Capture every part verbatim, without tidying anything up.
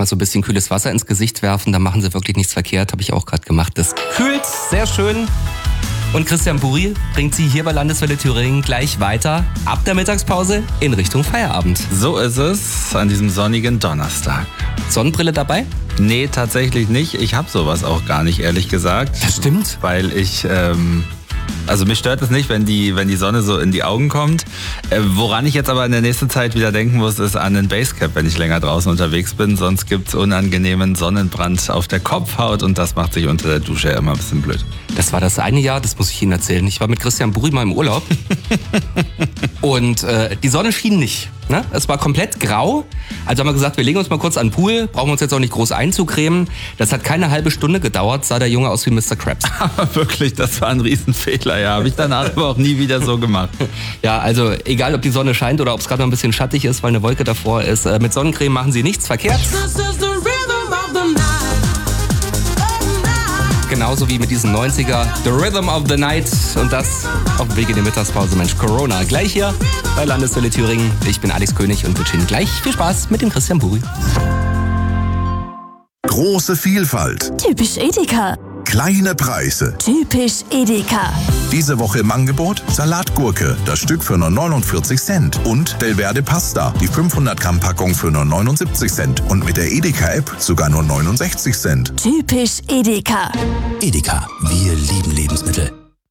mal so ein bisschen kühles Wasser ins Gesicht werfen, da machen sie wirklich nichts verkehrt, habe ich auch gerade gemacht. Das kühlt sehr schön. Und Christian Buri bringt Sie hier bei Landeswelle Thüringen gleich weiter ab der Mittagspause in Richtung Feierabend. So ist es an diesem sonnigen Donnerstag. Sonnenbrille dabei? Nee, tatsächlich nicht. Ich habe sowas auch gar nicht, ehrlich gesagt. Das stimmt. Weil ich, ähm, also mich stört es nicht, wenn die, wenn die Sonne so in die Augen kommt. Äh, woran ich jetzt aber in der nächsten Zeit wieder denken muss, ist an den Basecap, wenn ich länger draußen unterwegs bin. Sonst gibt's unangenehmen Sonnenbrand auf der Kopfhaut und das macht sich unter der Dusche immer ein bisschen blöd. Das war das eine Jahr, das muss ich Ihnen erzählen. Ich war mit Christian Buri mal im Urlaub und äh, die Sonne schien nicht. Ne? Es war komplett grau. Also haben wir gesagt, wir legen uns mal kurz an den Pool, brauchen uns jetzt auch nicht groß einzucremen. Das hat keine halbe Stunde gedauert, sah der Junge aus wie Mister Krabs. Aber wirklich, das war ein Riesenfehler, ja. Habe ich danach aber auch nie wieder so gemacht. Ja, also egal, ob die Sonne scheint oder ob es gerade noch ein bisschen schattig ist, weil eine Wolke davor ist. Äh, mit Sonnencreme machen Sie nichts verkehrt. Genauso wie mit diesen neunziger The Rhythm of the Night und das auf dem Weg in die Mittagspause. Mensch, Corona. Gleich hier bei Landeswelle Thüringen. Ich bin Alex König und wünsche Ihnen gleich viel Spaß mit dem Christian Buri. Große Vielfalt. Typisch Edeka. Kleine Preise. Typisch Edeka. Diese Woche im Angebot Salatgurke, das Stück für nur neunundvierzig Cent. Und Belverde Pasta, die fünfhundert Gramm Packung für nur neunundsiebzig Cent. Und mit der Edeka-App sogar nur neunundsechzig Cent. Typisch Edeka. Edeka, wir lieben Lebensmittel.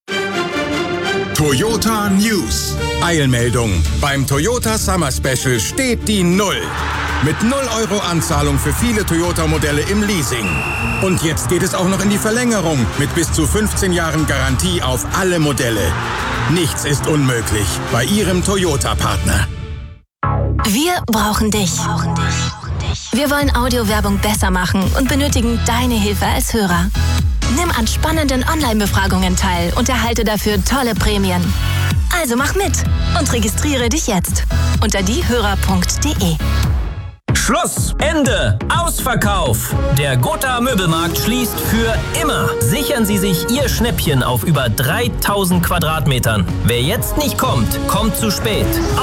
Toyota News. Eilmeldung. Beim Toyota Summer Special steht die Null. Mit null Euro Anzahlung für viele Toyota-Modelle im Leasing. Und jetzt geht es auch noch in die Verlängerung mit bis zu fünfzehn Jahren Garantie auf alle Modelle. Nichts ist unmöglich bei Ihrem Toyota-Partner. Wir brauchen dich. Wir wollen Audiowerbung besser machen und benötigen deine Hilfe als Hörer. Nimm an spannenden Online-Befragungen teil und erhalte dafür tolle Prämien. Also mach mit und registriere dich jetzt unter diehörer punkt de. Schluss! Ende! Ausverkauf! Der Gotha Möbelmarkt schließt für immer. Sichern Sie sich Ihr Schnäppchen auf über dreitausend Quadratmetern. Wer jetzt nicht kommt, kommt zu spät.